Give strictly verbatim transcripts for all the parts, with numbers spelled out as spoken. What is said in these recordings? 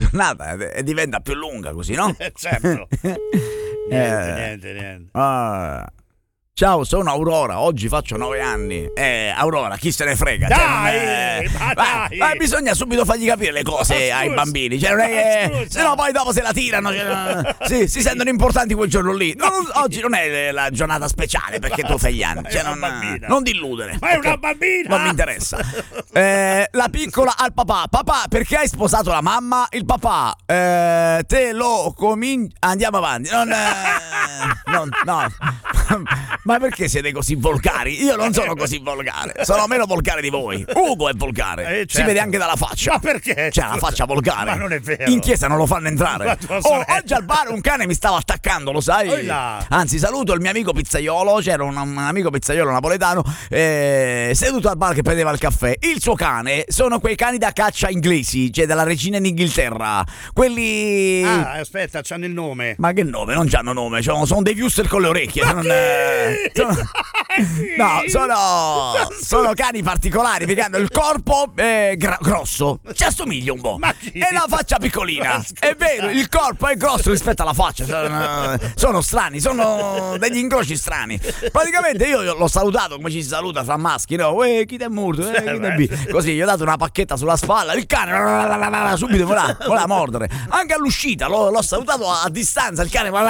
giornata eh, diventa più lunga così, no? Certo. Eh, Niente, niente, niente. ah. Ciao, sono Aurora, oggi faccio nove anni. Eh, Aurora, chi se ne frega? Dai, cioè, non è- ma ma- dai. ma bisogna subito fargli capire le cose Ma ai scusa. bambini. Cioè, non è che. Ma scusa. Se no, poi dopo se la tirano. Cioè, sì, si sentono importanti quel giorno lì. Non- oggi non è la giornata speciale perché tu fai gli anni. Ma è Cioè, una non, bambina. non dilludere. Ma è una ok? bambina. Non mi interessa. Eh, la piccola al papà. Papà, perché hai sposato la mamma? Il papà, eh, te lo cominci. Andiamo avanti. Non. eh, non- no. Ma perché siete così volgari? Io non sono così volgare. Sono meno volgare di voi. Ugo è volgare. Eh, Si certo. vede anche dalla faccia. Ma perché? C'è la faccia volgare. Ma non è vero. In chiesa non lo fanno Ma entrare. tua Oh, sorella. oggi al bar un cane mi stava attaccando, lo sai? Oh là. Anzi, saluto il mio amico pizzaiolo. C'era un, un amico pizzaiolo napoletano eh, seduto al bar che prendeva il caffè. Il suo cane sono quei cani da caccia inglesi, cioè della regina in Inghilterra. Quelli. Ah, aspetta, c'hanno il nome. Ma che nome? Non c'hanno nome, cioè, sono dei wuster con le orecchie. Ma non, chi? eh, sono- Chi? No, sono, sono cani particolari perché hanno il corpo eh, gra- grosso, ci assomiglia un po', Ma chi? e la faccia piccolina. Ma scusa. È vero, il corpo è grosso rispetto alla faccia. Sono, sono strani, sono degli incroci strani. Praticamente io l'ho salutato come ci si saluta fra maschi, no? Uè, chi t'è morto? Eh, chi t'è bi-" Così gli ho dato una pacchetta sulla spalla. Il cane subito voleva, voleva mordere. Anche all'uscita l'ho, l'ho salutato a, a distanza. Il cane,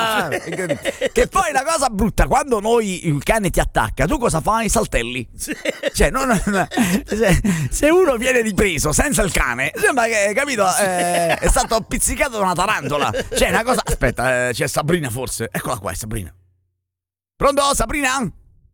che poi la cosa brutta, quando noi il cane ti attacca, tu cosa fai? Saltelli. Cioè, non, se, se uno viene ripreso senza il cane, sembra che, capito, eh, è stato pizzicato da una tarantola. Cioè, una cosa. Aspetta, eh, c'è Sabrina forse. Eccola qua, è Sabrina. Pronto, Sabrina?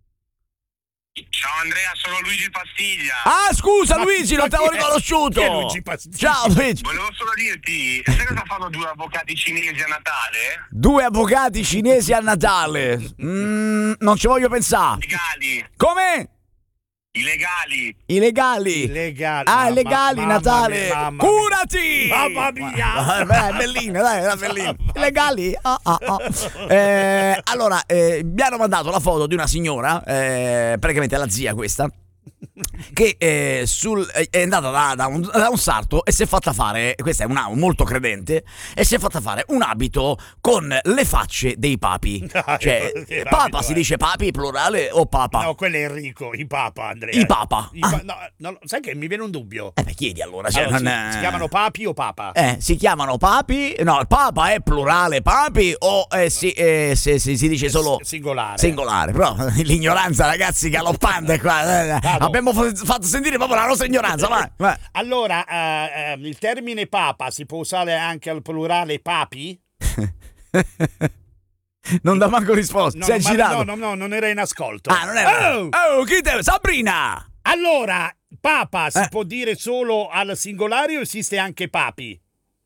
Ciao Andrea, sono Luigi Pastiglia. Ah, scusa, Ma- Luigi, ma non ti avevo chi è? riconosciuto. Chi è Luigi Pastiglia? Ciao, Luigi. Volevo solo dirti, sai cosa fanno due avvocati cinesi a Natale? Due avvocati cinesi a Natale. Mm, non ci voglio pensare. Legali, Come? i legali. I legali. Legali. Ah, Mamma- legali, mamma Natale. mia, mamma mia. Curati! Mamma mia. Ah, beh, bellina, dai, era bellina. Legali? Ah, ah, ah. Eh, allora, eh, mi hanno mandato la foto di una signora, eh, praticamente la zia questa, che eh, sul, eh, è andata da, da, un, da un sarto e si è fatta fare, questa è una molto credente, e si è fatta fare un abito con le facce dei papi. Dai, Cioè, che papa abito si è? dice papi plurale o papa? No, quello è Enrico, i papa, Andrea. I papa. I pa- Ah. no, no, sai che mi viene un dubbio. Eh beh, chiedi allora, cioè, Allora, non, si, si chiamano papi o papa? Eh, si chiamano papi? No, il papa è plurale papi o eh, si, eh, se, se si dice solo S- singolare. singolare? Però l'ignoranza, ragazzi, galoppante qua. eh, Vado. abbiamo f- fatto sentire proprio la nostra ignoranza, vai, vai. Allora, eh, eh, il termine papa si può usare anche al plurale papi? Non dà manco risposta, No, si è ma- girato. no, no, no, non era in ascolto. Ah, non era. Oh! Oh, chi te? Sabrina! Allora, papa si Eh. può dire solo al singolare o esiste anche papi?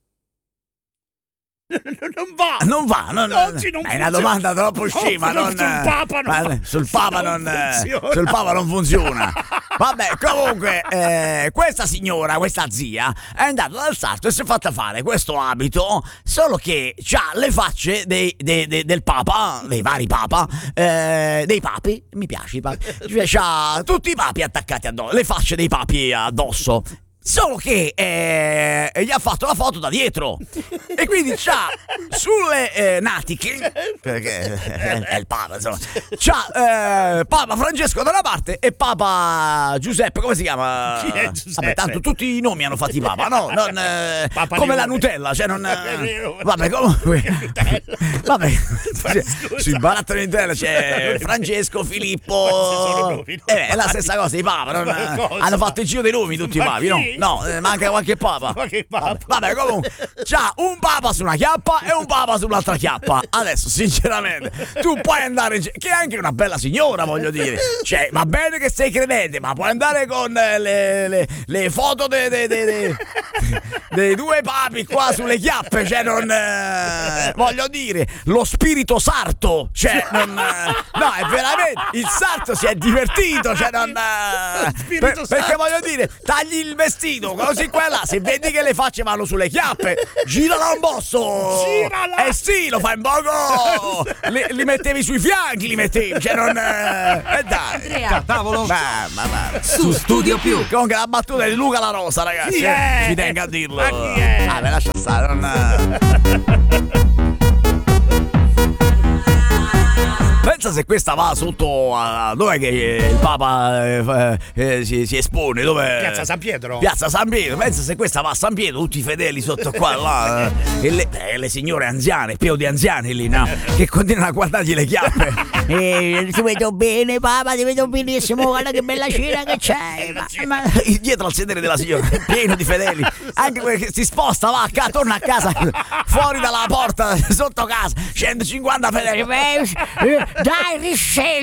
Non va! Non va, non, Oggi non è una funziona. domanda troppo No, scema. sul non, Papa non- ma- sul Papa non non, eh, funziona. sul Papa non funziona. Vabbè, comunque, eh, questa signora, questa zia, è andata dal sarto e si è fatta fare questo abito, solo che ha le facce dei, dei- dei- del Papa, dei vari Papa, eh, dei papi, mi piace i papi, cioè c'ha tutti i papi attaccati addosso, le facce dei papi addosso. Solo che eh, gli ha fatto la foto da dietro e quindi c'ha sulle eh, natiche, perché è il Papa, insomma, c'ha eh, Papa Francesco da una parte e Papa Giuseppe, come si chiama? Chi è Giuseppe? Vabbè, tanto tutti i nomi hanno fatti Papa, no? Non, eh, Papa come la Leone. Nutella, cioè non. eh, Leone. vabbè, comunque. Nutella. Vabbè, Ma scusa. sui barattoli di Nutella c'è Francesco, Ma ci Filippo. sono nomi, Eh, beh, è la stessa cosa, i Papa. non- Ma cosa? hanno fatto il giro dei nomi tutti i Ma papi, no? chi? No, eh, manca qualche Papa. Ma che papa? Vabbè, comunque, c'ha un Papa su una chiappa e un Papa su un'altra chiappa. Adesso, sinceramente, tu puoi andare in gi- che è anche una bella signora, voglio dire. Cioè, va bene che sei credente, ma puoi andare con eh, le, le- le foto dei de, de, de- dei due papi qua sulle chiappe. Cioè, non. eh, voglio dire, lo spirito sarto. Cioè, non. eh, no, è veramente. Il sarto si è divertito. Cioè, non. eh, Lo spirito per- perché sarto. voglio dire, tagli il vestito vestito, così qua e là. Se vedi che le facce vanno sulle chiappe, girala un bosso. Girala. Eh sì, lo fai in poco. Li, li mettevi sui fianchi, li mettevi. Cioè non. Eh dai. A tavolo Ma, ma, ma. su Studio Più. Comunque la battuta di Luca La Rosa, ragazzi. Chi è? Ci tengo a dirlo. Ma chi è? Ah, me lascia stare, non. Pensa se questa va sotto a dov'è che il Papa eh, eh, si, si espone? Dove? Piazza San Pietro. Piazza San Pietro. Pensa se questa va a San Pietro, tutti i fedeli sotto qua là, eh, e le, eh, le signore anziane, pieno di anziani lì, no? Che continuano a guardargli le chiappe. Eh, ti vedo bene, Papa, ti vedo benissimo. Guarda che bella cena che c'hai. Ma, ma dietro al sedere della signora, pieno di fedeli. Anche quello che si sposta, va, ca- torna a casa, fuori dalla porta, sotto casa, centocinquanta fedeli. Dai, riscegli,